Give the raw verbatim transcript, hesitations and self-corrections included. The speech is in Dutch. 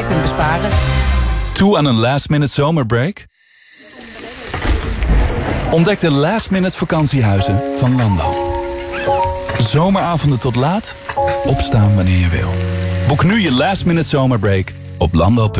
kunt besparen. Toe aan een last-minute zomerbreak? Ontdek de last-minute vakantiehuizen van Landal. Zomeravonden tot laat, opstaan wanneer je wil. Boek nu je last-minute zomerbreak op landal.